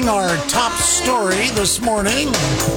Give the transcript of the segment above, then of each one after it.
our top story this morning.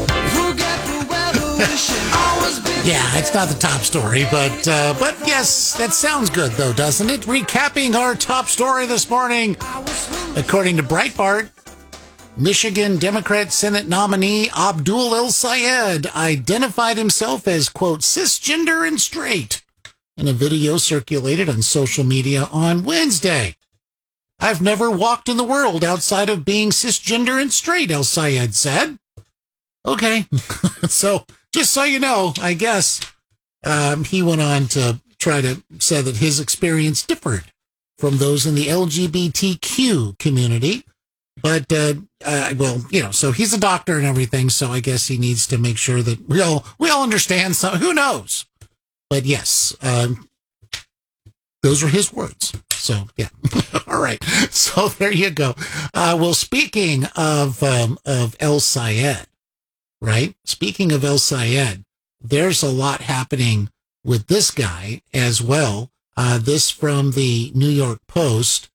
Yeah, it's not the top story, but yes, that sounds good, though, doesn't it? Recapping our top story this morning. According to Breitbart, Michigan Democrat Senate nominee Abdul El-Sayed identified himself as, quote, cisgender and straight in a video circulated on social media on Wednesday. I've never walked in the world outside of being cisgender and straight, El-Sayed said. Okay, so just so you know, I guess he went on to try to say that his experience differed from those in the LGBTQ community. But, well, you know, so he's a doctor and everything, so I guess he needs to make sure that we all understand. So who knows? But yes, those are his words. So, yeah. All right. So there you go. Well, speaking of El-Sayed, right? Speaking of El-Sayed, there's a lot happening with this guy as well. This from the New York Post.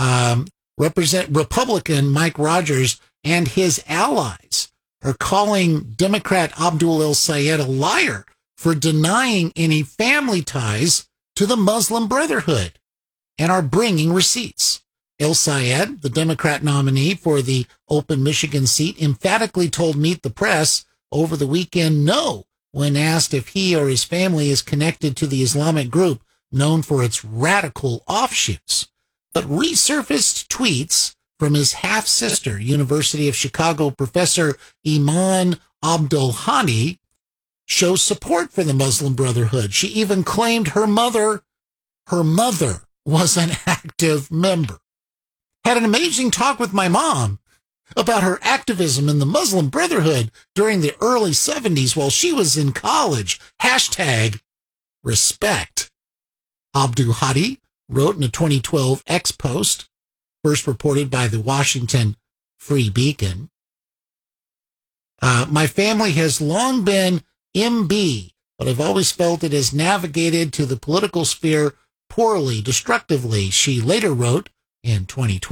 Republican Mike Rogers and his allies are calling Democrat Abdul El-Sayed a liar for denying any family ties to the Muslim Brotherhood and are bringing receipts. El-Sayed, the Democrat nominee for the open Michigan seat, emphatically told Meet the Press over the weekend no when asked if he or his family is connected to the Islamic group known for its radical offshoots. But resurfaced tweets from his half-sister, University of Chicago professor Iman Abdulhadi, show support for the Muslim Brotherhood. She even claimed her mother was an active member. Had an amazing talk with my mom about her activism in the Muslim Brotherhood during the early 70s while she was in college. #respect. Abdulhadi wrote in a 2012 X post, first reported by the Washington Free Beacon. My family has long been MB, but I've always felt it has navigated to the political sphere poorly, destructively, she later wrote in 2012.